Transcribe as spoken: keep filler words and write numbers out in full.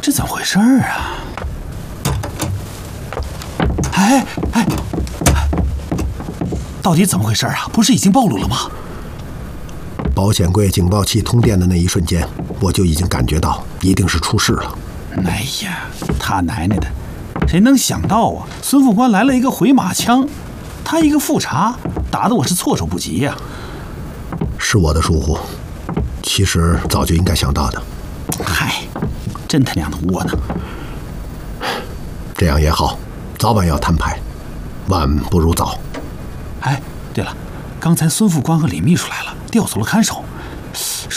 这怎么回事啊？哎哎，到底怎么回事啊？不是已经暴露了吗？ 保险柜警报器通电的那一瞬间，我就已经感觉到一定是出事了。 哎呀，他奶奶的！谁能想到啊？孙副官来了一个回马枪，他一个复查，打得我是措手不及呀、 啊！是我的疏忽，其实早就应该想到的。 嗨，真他娘的窝囊！ 这样也好，早晚要摊牌，晚不如早。 哎，对了，刚才孙副官和李秘书来了，调走了看守，